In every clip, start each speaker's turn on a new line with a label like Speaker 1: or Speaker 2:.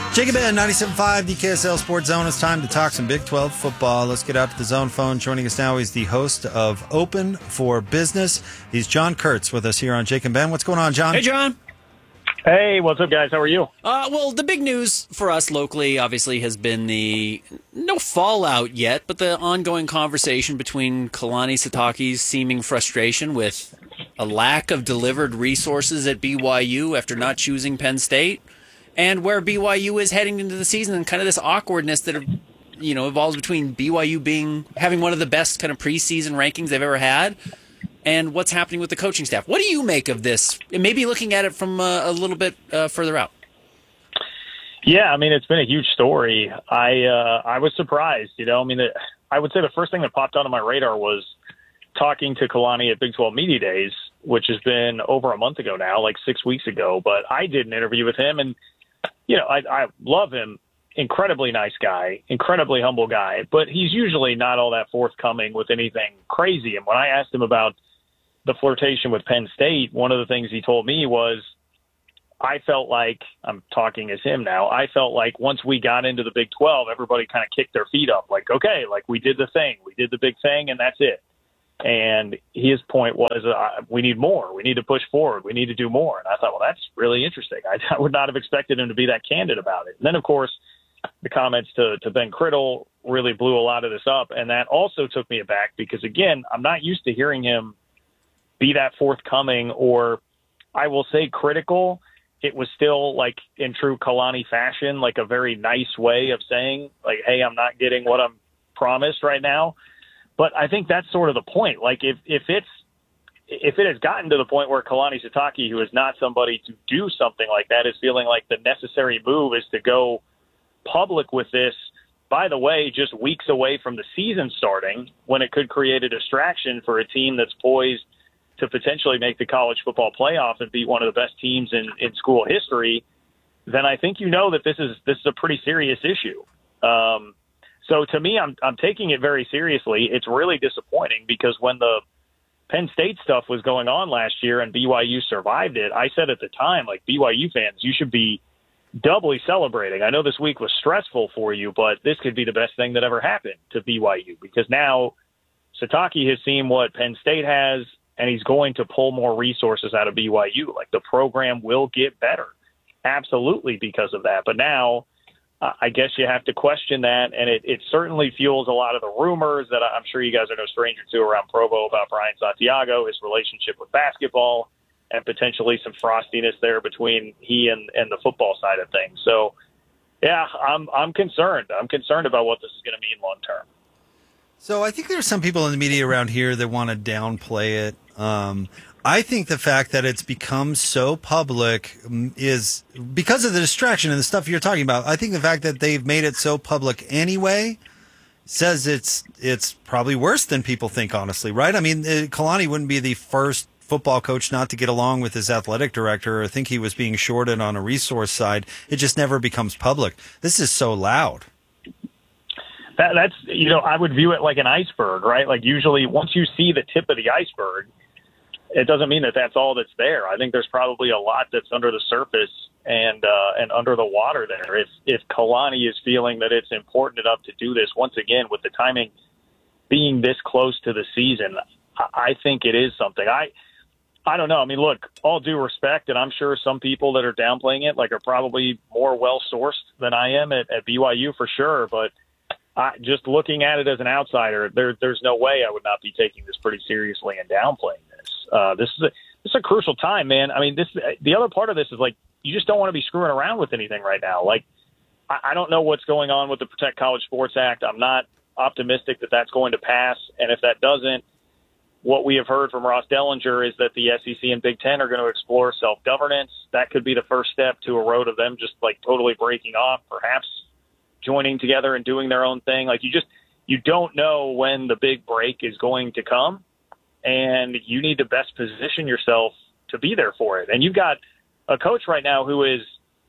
Speaker 1: Jacob and 97.5 DKSL Sports Zone. It's time to talk some Big 12 football. Let's get out to the zone phone. Joining us now is the host of Open for Business. He's John Kurtz with us here on Jake and Ben. What's going on, John?
Speaker 2: Hey, John.
Speaker 3: Hey, what's up, guys? How are you?
Speaker 2: Well, the big news for us locally, obviously, has been no fallout yet, but the ongoing conversation between Kalani Sitake's seeming frustration with a lack of delivered resources at BYU after not choosing Penn State, and where BYU is heading into the season, and kind of this awkwardness that evolves between BYU having one of the best kind of preseason rankings they've ever had, and what's happening with the coaching staff. What do you make of this? And maybe looking at it from a little bit further out.
Speaker 3: Yeah, I mean, it's been a huge story. I was surprised. I would say the first thing that popped onto my radar was talking to Kalani at Big 12 Media Days, which has been over a month ago now, like 6 weeks ago. But I did an interview with him, and I love him. Incredibly nice guy, incredibly humble guy, but he's usually not all that forthcoming with anything crazy. And when I asked him about the flirtation with Penn State, one of the things he told me was, I felt like, I'm talking as him now, I felt like once we got into the Big 12, everybody kind of kicked their feet up, like, okay, like we did the thing, we did the big thing, and that's it. And his point was, we need more. We need to push forward. We need to do more. And I thought, well, that's really interesting. I would not have expected him to be that candid about it. And then, of course, the comments to Ben Criddle really blew a lot of this up. And that also took me aback because, again, I'm not used to hearing him be that forthcoming, or I will say critical. It was still, like, in true Kalani fashion, like a very nice way of saying, like, hey, I'm not getting what I'm promised right now. But I think that's sort of the point. Like, if it has gotten to the point where Kalani Sitake, who is not somebody to do something like that, is feeling like the necessary move is to go public with this, by the way, just weeks away from the season starting, when it could create a distraction for a team that's poised to potentially make the college football playoff and be one of the best teams in school history, then I think that this is a pretty serious issue. So to me, I'm taking it very seriously. It's really disappointing because when the Penn State stuff was going on last year and BYU survived it, I said at the time, like, BYU fans, you should be doubly celebrating. I know this week was stressful for you, but this could be the best thing that ever happened to BYU because now Sitake has seen what Penn State has, and he's going to pull more resources out of BYU. Like, the program will get better, absolutely, because of that. But now I guess you have to question that, and it certainly fuels a lot of the rumors that I'm sure you guys are no stranger to around Provo about Brian Santiago, his relationship with basketball, and potentially some frostiness there between he and the football side of things. So, yeah, I'm concerned. I'm concerned about what this is going to mean long term.
Speaker 1: So I think there's some people in the media around here that want to downplay it. I think the fact that it's become so public is because of the distraction and the stuff you're talking about. I think the fact that they've made it so public anyway says it's probably worse than people think, honestly, right? I mean, Kalani wouldn't be the first football coach not to get along with his athletic director or think he was being shorted on a resource side. It just never becomes public. This is so loud.
Speaker 3: That's, I would view it like an iceberg, right? Like, usually once you see the tip of the iceberg, it doesn't mean that that's all that's there. I think there's probably a lot that's under the surface and under the water there. If Kalani is feeling that it's important enough to do this, once again, with the timing being this close to the season, I think it is something. I don't know. I mean, look, all due respect, and I'm sure some people that are downplaying it, like, are probably more well-sourced than I am at BYU for sure, but just looking at it as an outsider, there's no way I would not be taking this pretty seriously and downplaying this. This is a crucial time, man. I mean, the other part of this is, like, you just don't want to be screwing around with anything right now. Like, I don't know what's going on with the Protect College Sports Act. I'm not optimistic that that's going to pass. And if that doesn't, what we have heard from Ross Dellinger is that the SEC and Big Ten are going to explore self-governance. That could be the first step to a road of them just, like, totally breaking off, perhaps joining together and doing their own thing. Like, you don't know when the big break is going to come, and you need to best position yourself to be there for it. And you've got a coach right now who is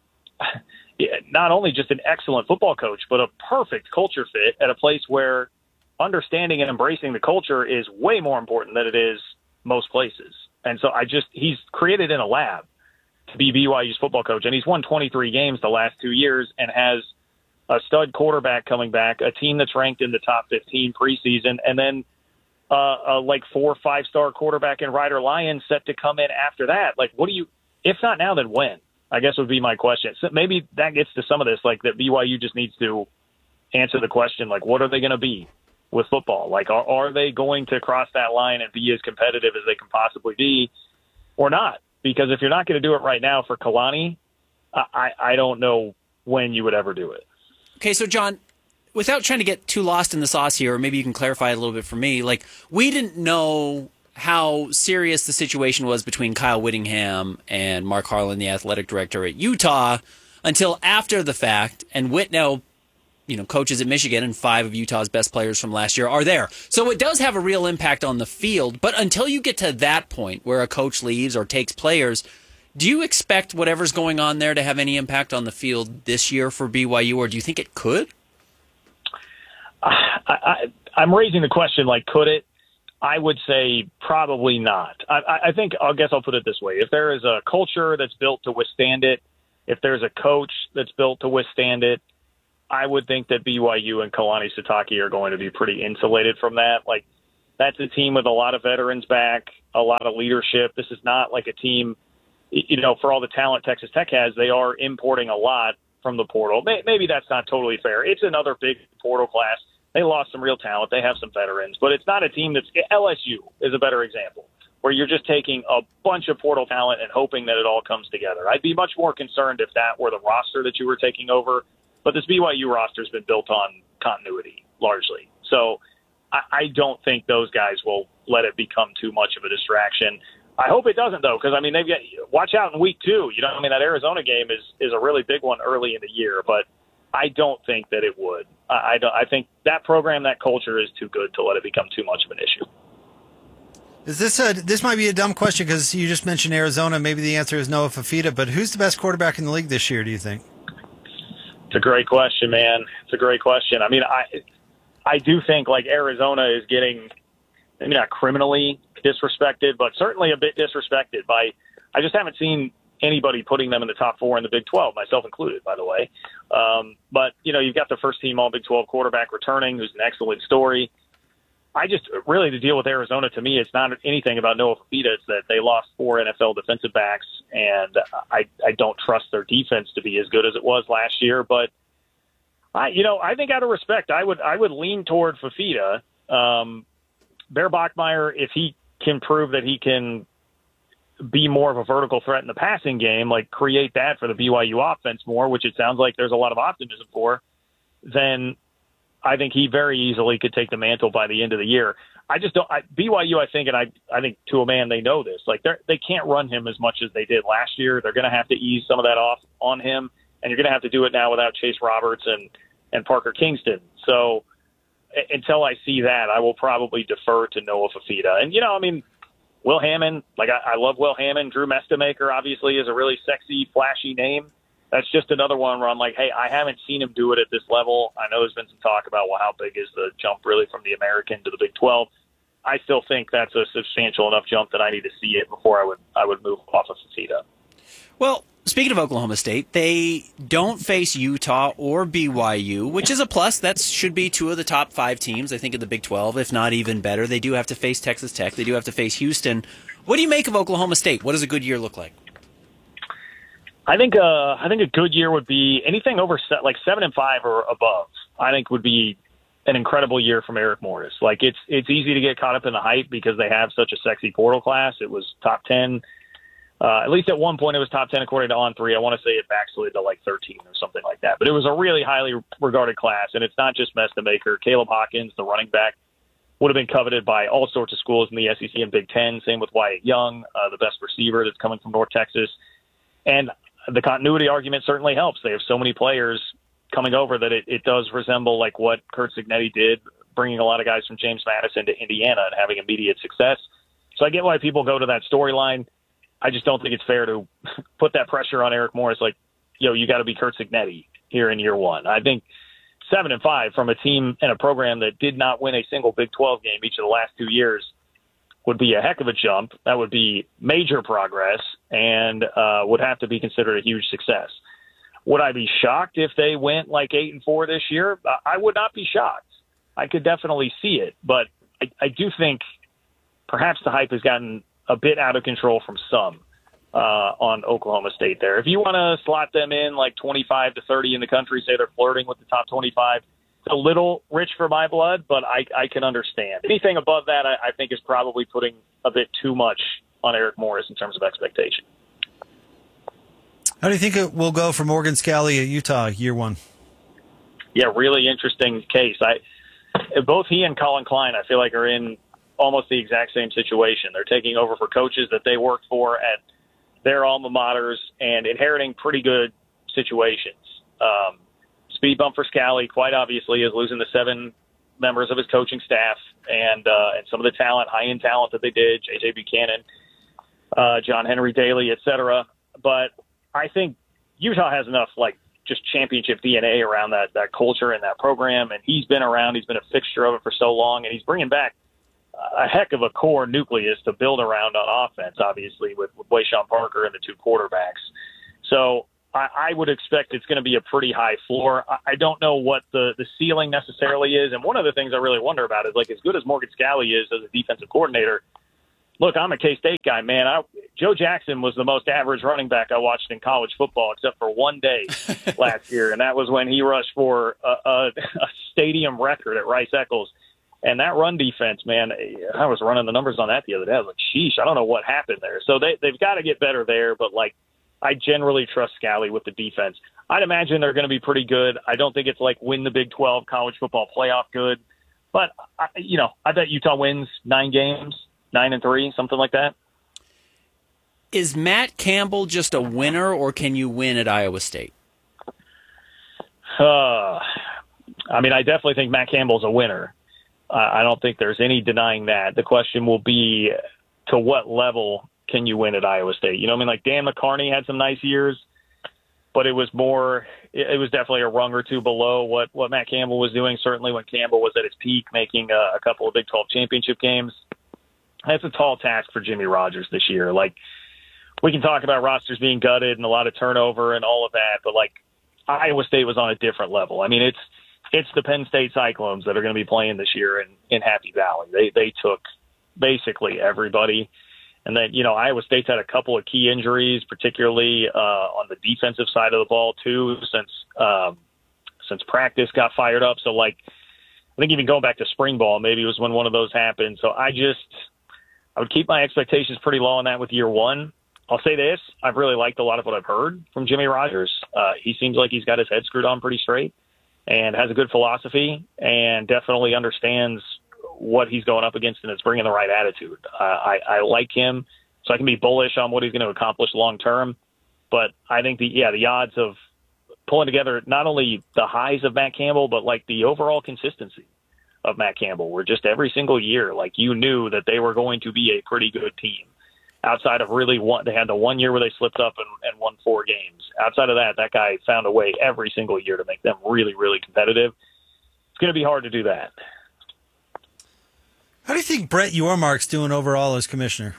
Speaker 3: not only just an excellent football coach, but a perfect culture fit at a place where understanding and embracing the culture is way more important than it is most places. And so he's created in a lab to be BYU's football coach. And he's won 23 games the last 2 years and has a stud quarterback coming back, a team that's ranked in the top 15 preseason, and then like 4 or 5-star quarterback in Ryder Lyons set to come in after that. Like, what do you, if not now, then when? I guess would be my question. So maybe that gets to some of this, like that BYU just needs to answer the question, like, what are they going to be with football? Like, are they going to cross that line and be as competitive as they can possibly be or not? Because if you're not going to do it right now for Kalani, I don't know when you would ever do it.
Speaker 2: Okay, so John, without trying to get too lost in the sauce here, or maybe you can clarify a little bit for me, like, we didn't know how serious the situation was between Kyle Whittingham and Mark Harlan, the athletic director at Utah, until after the fact, and Whit now, coaches at Michigan, and 5 of Utah's best players from last year are there. So it does have a real impact on the field, but until you get to that point where a coach leaves or takes players, do you expect whatever's going on there to have any impact on the field this year for BYU, or do you think it could?
Speaker 3: I'm raising the question, like, could it? I would say probably not. I guess I'll put it this way. If there is a culture that's built to withstand it, if there's a coach that's built to withstand it, I would think that BYU and Kalani Sitake are going to be pretty insulated from that. Like, that's a team with a lot of veterans back, a lot of leadership. This is not like a team, for all the talent Texas Tech has, they are importing a lot from the portal. Maybe that's not totally fair. It's another big portal class. They lost some real talent. They have some veterans, but it's not a team that's – LSU is a better example, where you're just taking a bunch of portal talent and hoping that it all comes together. I'd be much more concerned if that were the roster that you were taking over, but this BYU roster has been built on continuity, largely. So I don't think those guys will let it become too much of a distraction. I hope it doesn't, though, because, they've got – watch out in week 2. That Arizona game is a really big one early in the year, but I don't think that it would. I think that program, that culture is too good to let it become too much of an issue.
Speaker 1: Is this might be a dumb question because you just mentioned Arizona. Maybe the answer is Noah Fifita, but who's the best quarterback in the league this year, do you think?
Speaker 3: It's a great question, man. It's a great question. I do think, like, Arizona is getting, maybe not criminally disrespected, but certainly a bit disrespected by, I just haven't seen anybody putting them in the top 4 in the Big 12, myself included, by the way. But, you've got the first-team All-Big 12 quarterback returning, who's an excellent story. Really, the deal with Arizona, to me, it's not anything about Noah Fifita. It's that they lost 4 NFL defensive backs, and I don't trust their defense to be as good as it was last year. But, I think out of respect, I would lean toward Fifita. Bear Bachmeier, if he can prove that he can be more of a vertical threat in the passing game, like create that for the BYU offense more, which it sounds like there's a lot of optimism for, then I think he very easily could take the mantle by the end of the year. I just don't. BYU, I think, and I think to a man, they know this. Like, they can't run him as much as they did last year. They're going to have to ease some of that off on him, and you're going to have to do it now without Chase Roberts and Parker Kingston. So until I see that, I will probably defer to Noah Fifita. And Will Hammond, like, I love Will Hammond. Drew Mestamaker, obviously, is a really sexy, flashy name. That's just another one where I'm like, hey, I haven't seen him do it at this level. I know there's been some talk about, well, how big is the jump really from the American to the Big 12? I still think that's a substantial enough jump that I need to see it before I would move off of Fifita.
Speaker 2: Well, speaking of Oklahoma State, they don't face Utah or BYU, which is a plus. That should be 2 of the top 5 teams, I think, in the Big 12, if not even better. They do have to face Texas Tech. They do have to face Houston. What do you make of Oklahoma State? What does a good year look like?
Speaker 3: I think a good year would be anything over 7-5 or above. I think would be an incredible year from Eric Morris. Like, it's easy to get caught up in the hype because they have such a sexy portal class. It was top 10. At least at one point it was top 10 according to On3. I want to say it backslid to like 13 or something like that. But it was a really highly regarded class, and it's not just Mestamaker. Caleb Hawkins, the running back, would have been coveted by all sorts of schools in the SEC and Big Ten. Same with Wyatt Young, the best receiver that's coming from North Texas. And the continuity argument certainly helps. They have so many players coming over that it does resemble like what Curt Cignetti did, bringing a lot of guys from James Madison to Indiana and having immediate success. So I get why people go to that storyline. I just don't think it's fair to put that pressure on Eric Morris. Like, you got to be Curt Cignetti here in year one. I think 7-5 from a team and a program that did not win a single Big 12 game each of the last 2 years would be a heck of a jump. That would be major progress. and would have to be considered a huge success. Would I be shocked if they went like 8-4 this year? I would not be shocked. I could definitely see it, but I do think perhaps the hype has gotten a bit out of control from some on Oklahoma State there. If you want to slot them in like 25 to 30 in the country, say they're flirting with the top 25, it's a little rich for my blood, but I can understand. Anything above that, I think, is probably putting a bit too much on Eric Morris in terms of expectation.
Speaker 1: How do you think it will go for Morgan Scalley at Utah year one?
Speaker 3: Yeah, really interesting case. Both he and Colin Klein, I feel like, are in almost the exact same situation. They're taking over for coaches that they worked for at their alma maters and inheriting pretty good situations. Speed bump for Scalley, quite obviously, is losing the 7 members of his coaching staff and some of the talent, high-end talent that they did, J.J. Buchanan, John Henry Daly, et cetera. But I think Utah has enough, like, just championship DNA around that culture and that program, and he's been around. He's been a fixture of it for so long, and he's bringing back a heck of a core nucleus to build around on offense, obviously, with Wayshawn Parker and the 2 quarterbacks. So I would expect it's going to be a pretty high floor. I don't know what the ceiling necessarily is, and one of the things I really wonder about is, like, as good as Morgan Scalley is as a defensive coordinator, look, I'm a K-State guy, man. Joe Jackson was the most average running back I watched in college football, except for one day last year, and that was when he rushed for a stadium record at Rice-Eccles. And that run defense, man, I was running the numbers on that the other day. I was like, sheesh, I don't know what happened there. So they've got to get better there, but, like, I generally trust Scalley with the defense. I'd imagine they're going to be pretty good. I don't think it's like win the Big 12 college football playoff good, but I bet Utah wins 9 games, 9-3, something like that.
Speaker 2: Is Matt Campbell just a winner, or can you win at Iowa State?
Speaker 3: I definitely think Matt Campbell's a winner. I don't think there's any denying that. The question will be, to what level can you win at Iowa State? You know what I mean? Like, Dan McCarney had some nice years, but it was definitely a rung or two below what Matt Campbell was doing, certainly when Campbell was at his peak, making a couple of Big 12 championship games. That's a tall task for Jimmy Rogers this year. Like, we can talk about rosters being gutted and a lot of turnover and all of that, but, like, Iowa State was on a different level. I mean, it's the Penn State Cyclones that are going to be playing this year in Happy Valley. They took basically everybody. And then, Iowa State's had a couple of key injuries, particularly on the defensive side of the ball, too, since practice got fired up. So, like, I think even going back to spring ball, maybe it was when one of those happened. So I would keep my expectations pretty low on that with year one. I'll say this. I've really liked a lot of what I've heard from Jimmy Rogers. He seems like he's got his head screwed on pretty straight and has a good philosophy and definitely understands what he's going up against, and it's bringing the right attitude. I like him, so I can be bullish on what he's going to accomplish long term. But I think the odds of pulling together not only the highs of Matt Campbell, but, like, the overall consistency of Matt Campbell, where just every single year, like, you knew that they were going to be a pretty good team. Outside of they had the 1 year where they slipped up and won 4 games. Outside of that guy found a way every single year to make them really, really competitive. It's going to be hard to do that.
Speaker 1: How do you think Brett Yormark's doing overall as commissioner?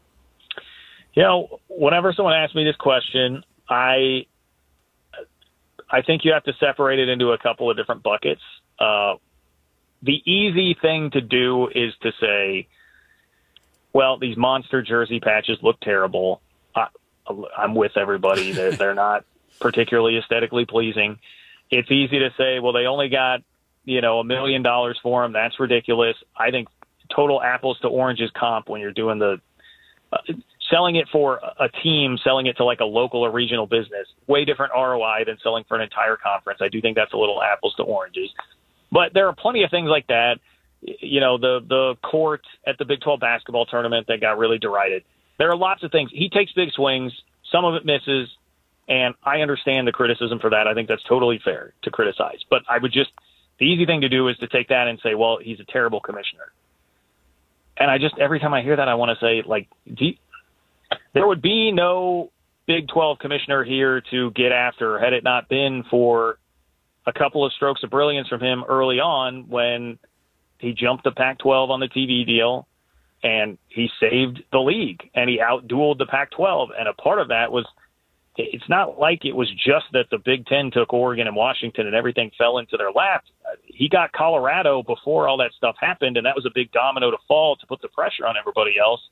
Speaker 3: Whenever someone asks me this question, I think you have to separate it into a couple of different buckets. The easy thing to do is to say, well, these monster jersey patches look terrible. I'm with everybody. They're not particularly aesthetically pleasing. It's easy to say, well, they only got, $1 million for them. That's ridiculous. I think total apples to oranges comp when you're doing the selling it for a team, selling it to like a local or regional business, way different ROI than selling for an entire conference. I do think that's a little apples to oranges. But there are plenty of things like that. The court at the Big 12 basketball tournament that got really derided. There are lots of things. He takes big swings. Some of it misses. And I understand the criticism for that. I think that's totally fair to criticize. But the easy thing to do is to take that and say, well, he's a terrible commissioner. And every time I hear that, I want to say, like, there would be no Big 12 commissioner here to get after had it not been for a couple of strokes of brilliance from him early on when he jumped the Pac-12 on the TV deal and he saved the league, and he outdueled the Pac-12. And a part of that was, it's not like it was just that the Big Ten took Oregon and Washington and everything fell into their lap. He got Colorado before all that stuff happened, and that was a big domino to fall to put the pressure on everybody else.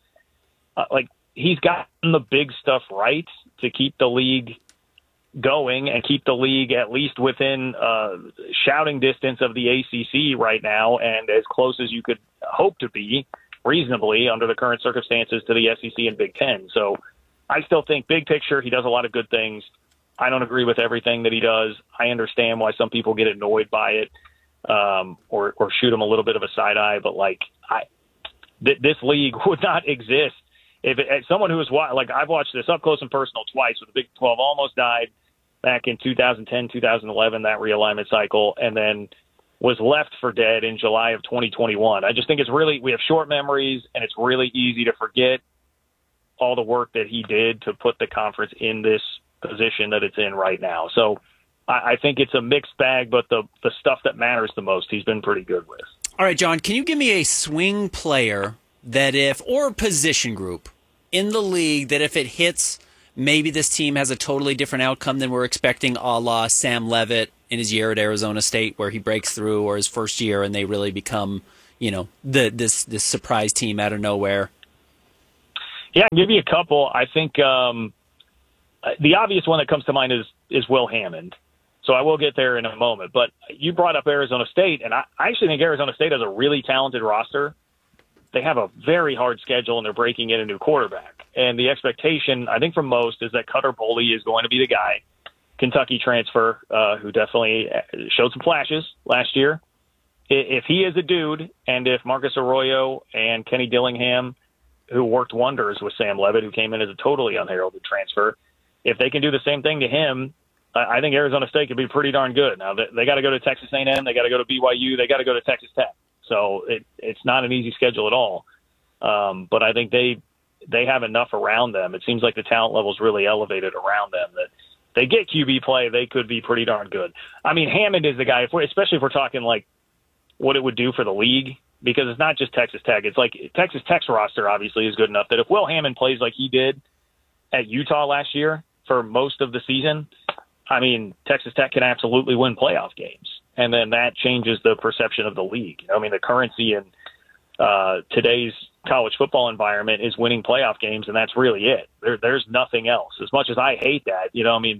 Speaker 3: He's gotten the big stuff right to keep the league going and keep the league at least within shouting distance of the ACC right now, and as close as you could hope to be reasonably under the current circumstances to the SEC and Big Ten. So I still think big picture, he does a lot of good things. I don't agree with everything that he does. I understand why some people get annoyed by it or shoot him a little bit of a side eye, but this league would not exist if someone who was I've watched this up close and personal twice, with the Big 12 almost died back in 2010, 2011, that realignment cycle, and then was left for dead in July of 2021. I just think we have short memories, and it's really easy to forget all the work that he did to put the conference in this position that it's in right now. So I think it's a mixed bag, but the stuff that matters the most, he's been pretty good with.
Speaker 2: All right, John, can you give me a swing player or position group in the league that if it hits, maybe this team has a totally different outcome than we're expecting, a la Sam Leavitt in his year at Arizona State where he breaks through, or his first year and they really become, this surprise team out of nowhere?
Speaker 3: Yeah, I can give you a couple. I think the obvious one that comes to mind is Will Hammond. So I will get there in a moment. But you brought up Arizona State, and I actually think Arizona State has a really talented roster. They have a very hard schedule, and they're breaking in a new quarterback. And the expectation, I think, from most is that Cutter Boley is going to be the guy. Kentucky transfer, who definitely showed some flashes last year. If he is a dude, and if Marcus Arroyo and Kenny Dillingham, who worked wonders with Sam Leavitt, who came in as a totally unheralded transfer, if they can do the same thing to him, I think Arizona State could be pretty darn good. Now, they got to go to Texas A&M, they got to go to BYU, they got to go to Texas Tech. So it's not an easy schedule at all. But I think they have enough around them. It seems like the talent level is really elevated around them that they get QB play, they could be pretty darn good. I mean, Hammond is the guy, especially if we're talking like what it would do for the league, because it's not just Texas Tech. It's like Texas Tech's roster obviously is good enough that if Will Hammond plays like he did at Utah last year for most of the season, I mean, Texas Tech can absolutely win playoff games. And then that changes the perception of the league. I mean, the currency in today's college football environment is winning playoff games, and that's really it. There's nothing else. As much as I hate that,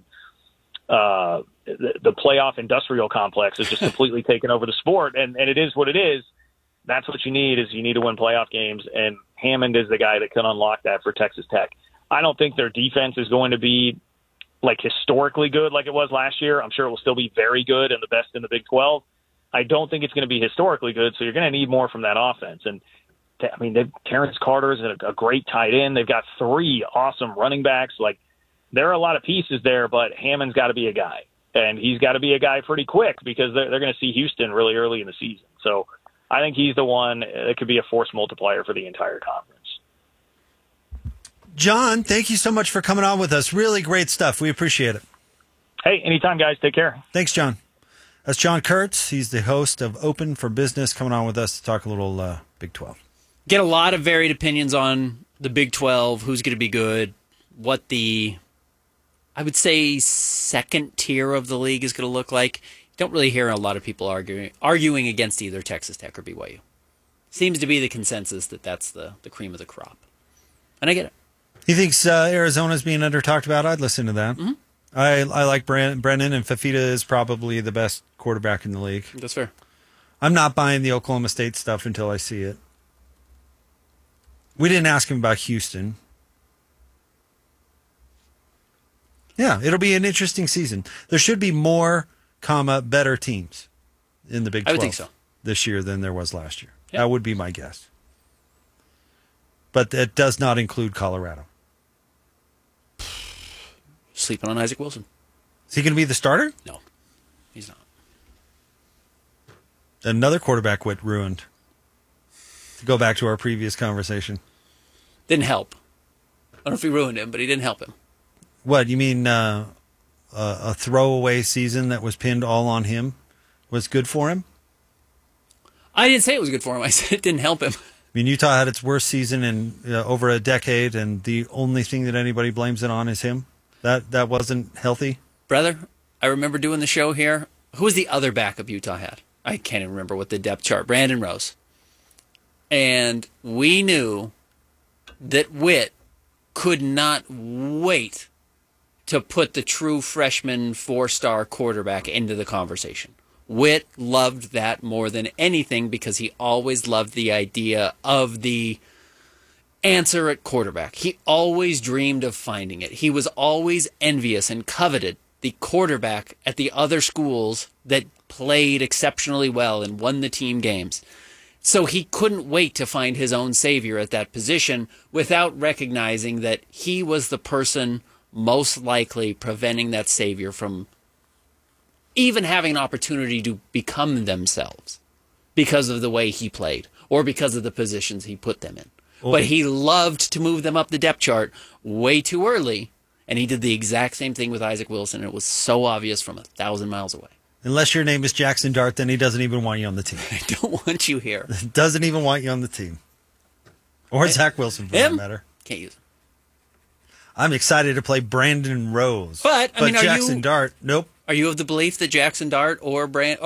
Speaker 3: the playoff industrial complex is just completely taken over the sport, and it is what it is. That's what you need to win playoff games, and Hammond is the guy that can unlock that for Texas Tech. I don't think their defense is going to be like historically good like it was last year. I'm sure it will still be very good and the best in the Big 12. I don't think it's going to be historically good, so you're going to need more from that offense. And Terrence Carter is a great tight end. They've got 3 awesome running backs. Like, there are a lot of pieces there, but Hammond's got to be a guy, and he's got to be a guy pretty quick because they're going to see Houston really early in the season. So I think he's the one that could be a force multiplier for the entire conference.
Speaker 1: John, thank you so much for coming on with us. Really great stuff. We appreciate it.
Speaker 3: Hey, anytime, guys. Take care.
Speaker 1: Thanks, John. That's John Kurtz. He's the host of Open for Business, coming on with us to talk a little Big 12.
Speaker 2: Get a lot of varied opinions on the Big 12, who's going to be good, what I would say, second tier of the league is going to look like. Don't really hear a lot of people arguing against either Texas Tech or BYU. Seems to be the consensus that that's the cream of the crop. And I get it.
Speaker 1: He thinks Arizona's being under-talked about. I'd listen to that. Mm-hmm. I like Brennan, and Fafita is probably the best quarterback in the league.
Speaker 2: That's fair.
Speaker 1: I'm not buying the Oklahoma State stuff until I see it. We didn't ask him about Houston. Yeah, it'll be an interesting season. There should be more, better teams in the Big 12
Speaker 2: I would think so.
Speaker 1: This year than there was last year.
Speaker 2: Yep.
Speaker 1: That would be my guess. But that does not include Colorado.
Speaker 2: Sleeping on Isaac Wilson.
Speaker 1: Is he going to be the starter?
Speaker 2: No, he's not.
Speaker 1: Another quarterback went ruined. To go back to our previous conversation.
Speaker 2: Didn't help. I don't know if he ruined him, but he didn't help him.
Speaker 1: What, you mean a throwaway season that was pinned all on him was good for him?
Speaker 2: I didn't say it was good for him. I said it didn't help him.
Speaker 1: mean, Utah had its worst season in over a decade, and the only thing that anybody blames it on is him. That wasn't healthy.
Speaker 2: Brother, I remember doing the show here. Who was the other backup Utah had? I can't even remember what the depth chart. Brandon Rose. And we knew that Witt could not wait to put the true freshman 4-star quarterback into the conversation. Witt loved that more than anything because he always loved the idea of the answer at quarterback. He always dreamed of finding it. He was always envious and coveted the quarterback at the other schools that played exceptionally well and won the team games. So he couldn't wait to find his own savior at that position without recognizing that he was the person most likely preventing that savior from even having an opportunity to become themselves because of the way he played or because of the positions he put them in. But he loved to move them up the depth chart way too early, and he did the exact same thing with Isaac Wilson. And it was so obvious from 1,000 miles away.
Speaker 1: Unless your name is Jackson Dart, then he doesn't even want you on the team.
Speaker 2: I don't want you here.
Speaker 1: Doesn't even want you on the team. Or Zach Wilson, for that matter.
Speaker 2: Can't use him.
Speaker 1: I'm excited to play Brandon Rose.
Speaker 2: But I mean,
Speaker 1: Jackson Dart, nope.
Speaker 2: Are you of the belief that Jackson Dart or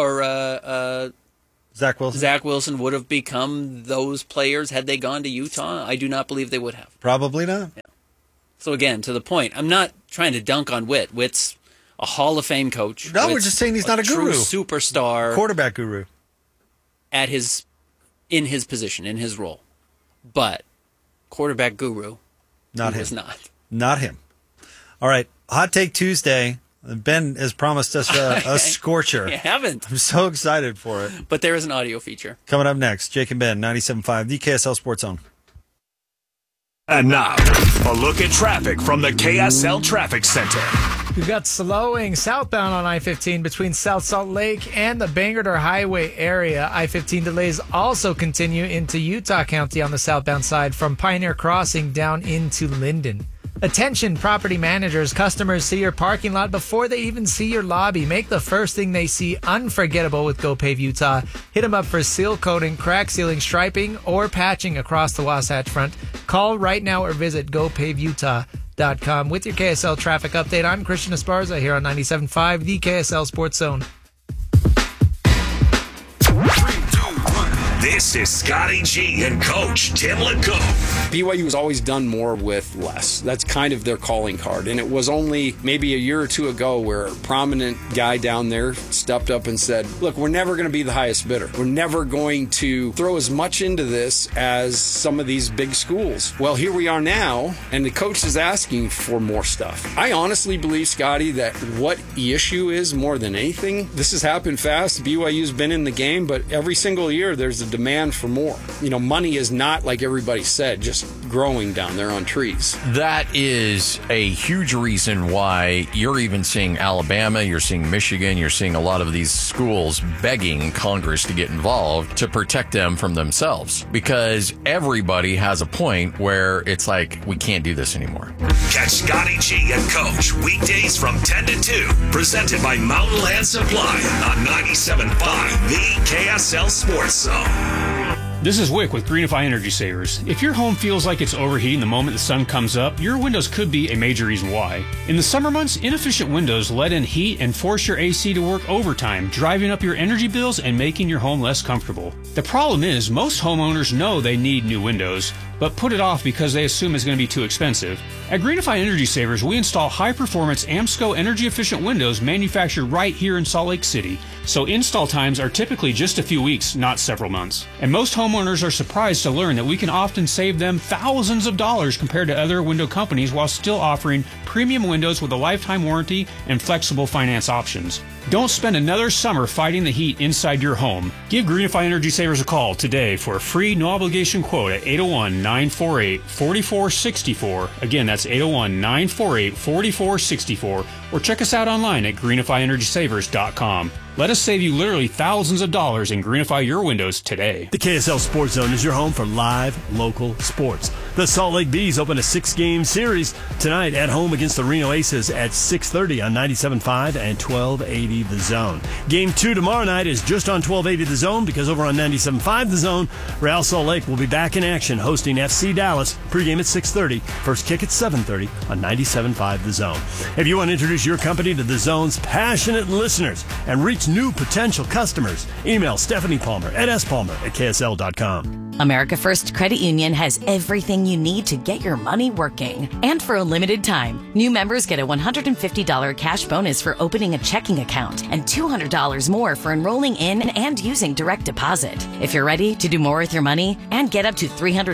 Speaker 1: Zach Wilson?
Speaker 2: Zach Wilson would have become those players had they gone to Utah? I do not believe they would have.
Speaker 1: Probably not.
Speaker 2: Yeah. So again, to the point, I'm not trying to dunk on Witt. Witt's a Hall of Fame coach.
Speaker 1: No, we're just saying he's not a guru.
Speaker 2: True superstar.
Speaker 1: Quarterback guru.
Speaker 2: In his position, in his role. But quarterback guru,
Speaker 1: not him.
Speaker 2: Was not.
Speaker 1: Not him. All right, Hot Take Tuesday. Ben has promised us a scorcher.
Speaker 2: I haven't.
Speaker 1: I'm so excited for it.
Speaker 2: But there is an audio feature.
Speaker 1: Coming up next, Jake and Ben, 97.5, the KSL Sports Zone.
Speaker 4: And now, a look at traffic from the KSL Traffic Center.
Speaker 5: We've got slowing southbound on I-15 between South Salt Lake and the Bangor Highway area. I-15 delays also continue into Utah County on the southbound side from Pioneer Crossing down into Linden. Attention property managers, customers see your parking lot before they even see your lobby. Make the first thing they see unforgettable with GoPave Utah. Hit them up for seal coating, crack sealing, striping, or patching across the Wasatch Front. Call right now or visit GoPaveUtah.com. With your KSL traffic update, I'm Christian Esparza here on 97.5, the KSL Sports Zone.
Speaker 4: This is Scotty G and Coach Tim LeCouf.
Speaker 6: BYU has always done more with less. That's kind of their calling card. And it was only maybe a year or two ago where a prominent guy down there stepped up and said, look, we're never going to be the highest bidder. We're never going to throw as much into this as some of these big schools. Well, here we are now, and the coach is asking for more stuff. I honestly believe, Scotty, that what the issue is more than anything, this has happened fast. BYU's been in the game, but every single year there's a demand for more. You know, money is not, like everybody said, just growing down there on trees.
Speaker 7: That is a huge reason why you're even seeing Alabama, you're seeing Michigan, you're seeing a lot of these schools begging Congress to get involved to protect them from themselves. Because everybody has a point where it's like, we can't do this anymore.
Speaker 4: Catch Scotty G and Coach weekdays from 10 to 2. Presented by Mountain Land Supply on 97.5, the KSL Sports Zone.
Speaker 8: This is Wick with Greenify Energy Savers. If your home feels like it's overheating the moment the sun comes up, your windows could be a major reason why. In the summer months, inefficient windows let in heat and force your AC to work overtime, driving up your energy bills and making your home less comfortable. The problem is, most homeowners know they need new windows, but put it off because they assume it's going to be too expensive. At Greenify Energy Savers, we install high-performance AMSCO energy-efficient windows manufactured right here in Salt Lake City. So install times are typically just a few weeks, not several months. And most homeowners are surprised to learn that we can often save them thousands of dollars compared to other window companies while still offering premium windows with a lifetime warranty and flexible finance options. Don't spend another summer fighting the heat inside your home. Give Greenify Energy Savers a call today for a free no-obligation quote at 801-948-4464. Again, that's 801-948-4464. or check us out online at greenifyenergysavers.com. Let us save you literally thousands of dollars and greenify your windows today.
Speaker 9: The KSL Sports Zone is your home for live local sports. The Salt Lake Bees open a 6-game series tonight at home against the Reno Aces at 6:30 on 97.5 and 1280 The Zone. Game 2 tomorrow night is just on 1280 The Zone because over on 97.5 The Zone, Real Salt Lake will be back in action hosting FC Dallas. Pregame at 6:30, first kick at 7:30 on 97.5 The Zone. If you want to introduce your company to The Zone's passionate listeners and reach new potential customers, email Stephanie Palmer at spalmer@ksl.com.
Speaker 10: America First Credit Union has everything you need to get your money working. And for a limited time, new members get a $150 cash bonus for opening a checking account and $200 more for enrolling in and using direct deposit. If you're ready to do more with your money and get up to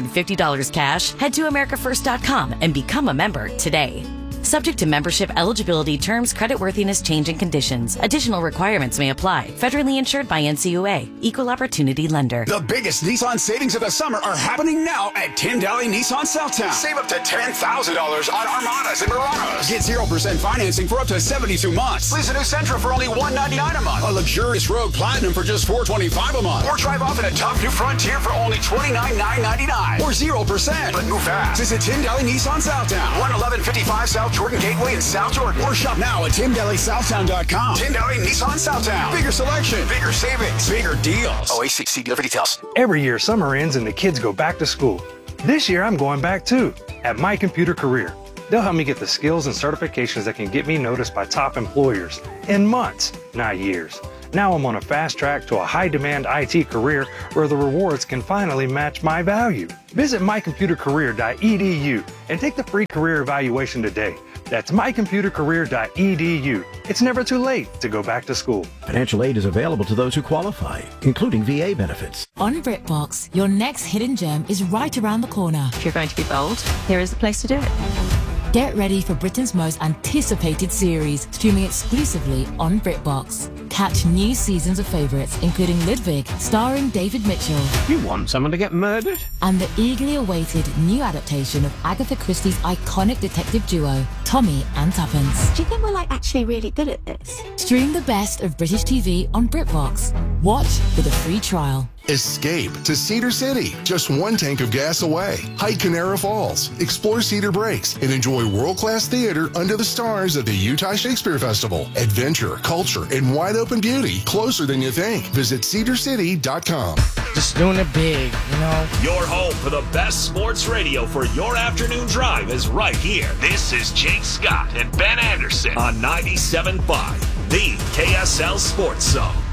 Speaker 10: $350 cash, head to americafirst.com and become a member today. Subject to membership, eligibility, terms, creditworthiness, changing conditions. Additional requirements may apply. Federally insured by NCUA. Equal Opportunity Lender.
Speaker 11: The biggest Nissan savings of the summer are happening now at Tim Daly Nissan Southtown. Save up to $10,000 on Armadas and Muranos. Get 0% financing for up to 72 months. Lease a new Sentra for only $199 a month. A luxurious Rogue Platinum for just $425 a month. Or drive off in a top new Frontier for only $29,999. Or 0%. But move fast. Visit Tim Daly Nissan Southtown. 11155 South Jordan Gateway in South Jordan. Or shop now at TimDalySouthtown.com. Tim Daly Nissan Southtown. Bigger selection, bigger savings, bigger deals. OAC, dealer for details.
Speaker 12: Every year summer ends and the kids go back to school. This year I'm going back too, at My Computer Career. They'll help me get the skills and certifications that can get me noticed by top employers in months, not years. Now I'm on a fast track to a high-demand IT career where the rewards can finally match my value. Visit mycomputercareer.edu and take the free career evaluation today. That's mycomputercareer.edu. It's never too late to go back to school.
Speaker 13: Financial aid is available to those who qualify, including VA benefits.
Speaker 14: On BritBox, your next hidden gem is right around the corner.
Speaker 15: If you're going to be bold, here is the place to do it.
Speaker 14: Get ready for Britain's most anticipated series, streaming exclusively on BritBox. Catch new seasons of favourites, including Ludwig, starring David Mitchell.
Speaker 13: You want someone to get murdered?
Speaker 14: And the eagerly awaited new adaptation of Agatha Christie's iconic detective duo, Tommy and Tuppence.
Speaker 15: Do you think we're actually really good at this?
Speaker 14: Stream the best of British TV on BritBox. Watch with a free trial.
Speaker 16: Escape to Cedar City, just one tank of gas away. Hike Canara Falls, explore Cedar Breaks, and enjoy world-class theater under the stars at the Utah Shakespeare Festival. Adventure, culture, and wide-open beauty closer than you think. Visit cedarcity.com.
Speaker 5: Just doing it big, you know.
Speaker 4: Your home for the best sports radio for your afternoon drive is right here. This is Jake Scott and Ben Anderson on 97.5, the KSL Sports Zone.